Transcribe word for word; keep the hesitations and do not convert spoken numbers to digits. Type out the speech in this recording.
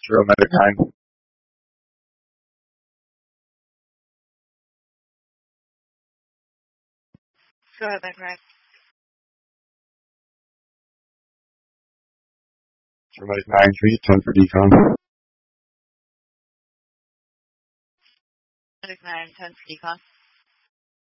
Zero medic nine. Go ahead, Medic nine. Zero medic nine three, ten for decon. Medic nine, ten for decon.